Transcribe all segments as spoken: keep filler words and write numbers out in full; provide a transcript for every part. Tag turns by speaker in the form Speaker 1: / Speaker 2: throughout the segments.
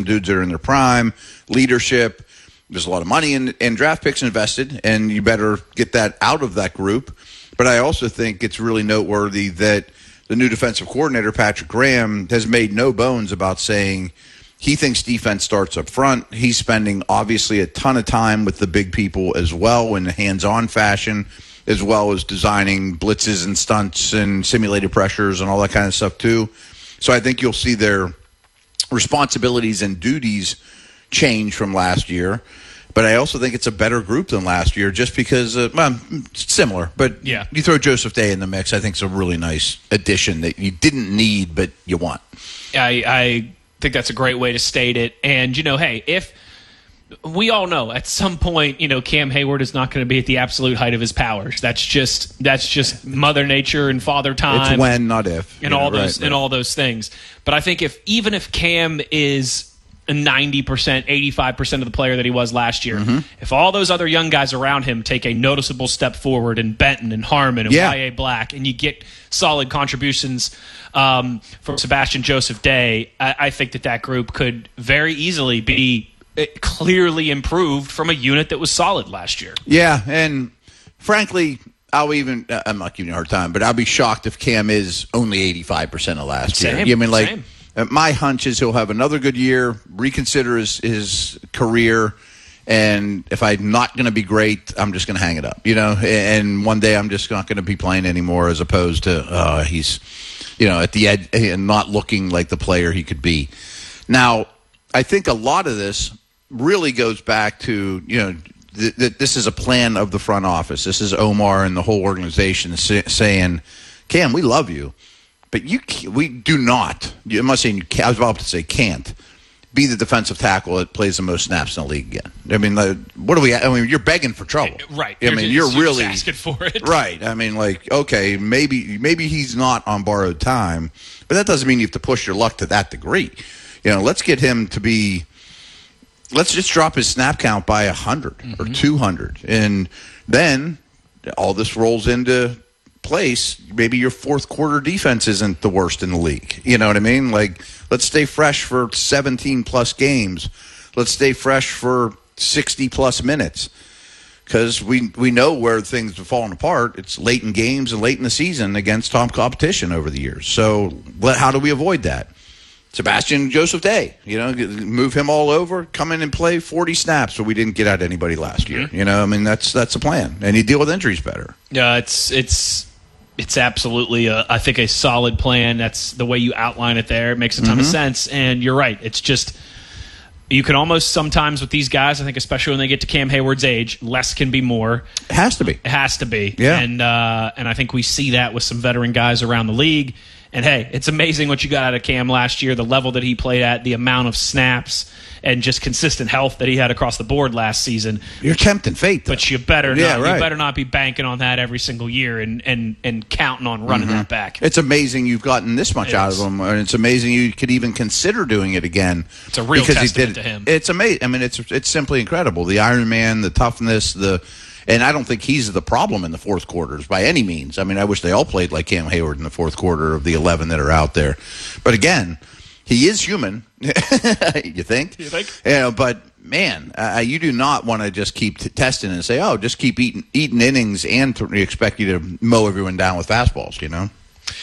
Speaker 1: dudes that are in their prime, leadership. There's a lot of money in, in draft picks invested, and you better get that out of that group. But I also think it's really noteworthy that the new defensive coordinator, Patrick Graham, has made no bones about saying he thinks defense starts up front. He's spending, obviously, a ton of time with the big people as well in a hands-on fashion, as well as designing blitzes and stunts and simulated pressures and all that kind of stuff, too. So I think you'll see their responsibilities and duties change from last year. But I also think it's a better group than last year just because, uh, well, it's similar. But
Speaker 2: yeah.
Speaker 1: You throw Joseph Day in the mix, I think it's a really nice addition that you didn't need, but you want.
Speaker 2: I, I think that's a great way to state it. And, you know, hey, if we all know at some point, you know, Cam Hayward is not going to be at the absolute height of his powers. That's just that's just Mother Nature and Father Time.
Speaker 1: It's when, not if.
Speaker 2: And
Speaker 1: Yeah,
Speaker 2: all those
Speaker 1: right,
Speaker 2: and
Speaker 1: right.
Speaker 2: all those things. But I think if even if Cam is ninety percent, eighty-five percent of the player that he was last year.
Speaker 1: Mm-hmm.
Speaker 2: If all those other young guys around him take a noticeable step forward in Benton and Harmon and
Speaker 1: Yeah.
Speaker 2: Y A. Black, and you get solid contributions um, from Sebastian Joseph Day, I, I think that that group could very easily be clearly improved from a unit that was solid last year.
Speaker 1: Yeah, and frankly, I'll even – I'm not giving you a hard time, but I'll be shocked if Cam is only eighty-five percent of last
Speaker 2: Same,
Speaker 1: year. You know, I mean, like
Speaker 2: same.
Speaker 1: – my hunch is he'll have another good year, reconsider his, his career, and if I'm not going to be great, I'm just going to hang it up, you know. And one day I'm just not going to be playing anymore, as opposed to uh, he's, you know, at the edge and not looking like the player he could be. Now, I think a lot of this really goes back to, you know, th- th- this is a plan of the front office. This is Omar and the whole organization say- saying, Cam, we love you. But you, we do not. I'm not saying you can't. I was about to say can't be the defensive tackle that plays the most snaps in the league again. I mean, like, what do we? I mean, you're begging for trouble,
Speaker 2: right?
Speaker 1: I mean, you're,
Speaker 2: just,
Speaker 1: really
Speaker 2: you're just asking for it,
Speaker 1: right? I mean, like, okay, maybe maybe he's not on borrowed time, but that doesn't mean you have to push your luck to that degree. You know, let's get him to be. Let's just drop his snap count by a hundred
Speaker 2: mm-hmm.
Speaker 1: or two hundred, and then all this rolls into place. Maybe your fourth quarter defense isn't the worst in the league. You know what I mean? Like, let's stay fresh for seventeen plus games. Let's stay fresh for sixty plus minutes, because we we know where things have fallen apart. It's late in games and late in the season against top competition over the years. So let, how do we avoid that? Sebastian Joseph Day, you know, move him all over, come in and play forty snaps, so we didn't get out anybody last year.
Speaker 2: Mm-hmm.
Speaker 1: You know, I mean, that's that's the plan, and you deal with injuries better.
Speaker 2: Yeah, it's it's it's absolutely, a, I think, a solid plan. That's the way you outline it there. It makes a ton
Speaker 1: Mm-hmm.
Speaker 2: of sense, and you're right. It's just you can almost sometimes with these guys, I think, especially when they get to Cam Hayward's age, less can be more.
Speaker 1: It has to be.
Speaker 2: It has to be.
Speaker 1: Yeah.
Speaker 2: And uh, and I think we see that with some veteran guys around the league. And, hey, it's amazing what you got out of Cam last year, the level that he played at, the amount of snaps, and just consistent health that he had across the board last season.
Speaker 1: You're tempting fate, though.
Speaker 2: But you better
Speaker 1: Yeah,
Speaker 2: not
Speaker 1: right.
Speaker 2: you better not be banking on that every single year and, and, and counting on running
Speaker 1: Mm-hmm.
Speaker 2: that back.
Speaker 1: It's amazing you've gotten this much
Speaker 2: It
Speaker 1: out
Speaker 2: is.
Speaker 1: of him, and it's amazing you could even consider doing it again.
Speaker 2: It's a real
Speaker 1: because he
Speaker 2: testament
Speaker 1: did,
Speaker 2: to him.
Speaker 1: It's amazing. I mean, it's it's simply incredible. The Iron Man, the toughness, the and I don't think he's the problem in the fourth quarters by any means. I mean, I wish they all played like Cam Hayward in the fourth quarter of the eleven that are out there. But again, he is human. you think?
Speaker 2: You think?
Speaker 1: Yeah, but man, uh, you do not want to just keep t- testing and say, "Oh, just keep eating eating innings," and to expect you to mow everyone down with fastballs. You know.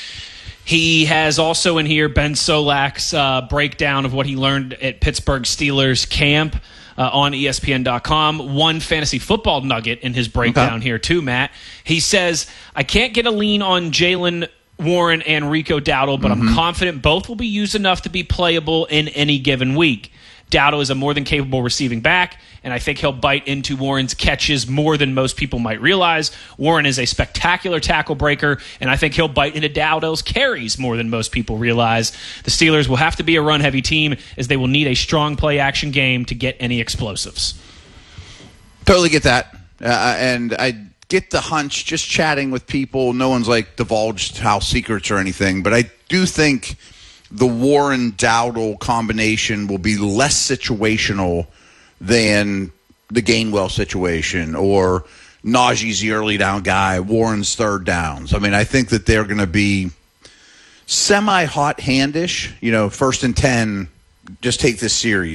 Speaker 2: He has also in here Ben Solak's uh, breakdown of what he learned at Pittsburgh Steelers camp uh, on E S P N dot com. One fantasy football nugget in his breakdown
Speaker 1: Okay.
Speaker 2: here too, Matt. He says, I can't get a lean on Jalen Warren and Rico Dowdle, but
Speaker 1: Mm-hmm.
Speaker 2: I'm confident both will be used enough to be playable in any given week. Dowdle is a more than capable receiving back, and I think he'll bite into Warren's catches more than most people might realize. Warren is a spectacular tackle breaker, and I think he'll bite into Dowdle's carries more than most people realize. The Steelers will have to be a run-heavy team, as they will need a strong play-action game to get any explosives.
Speaker 1: Totally get that. Uh, and I get the hunch, just chatting with people, no one's like divulged house secrets or anything, but I do think the Warren-Dowdle combination will be less situational than the Gainwell situation or Najee's the early down guy, Warren's third downs. I mean, I think that they're going to be semi-hot handish, you know, first and ten, just take this series.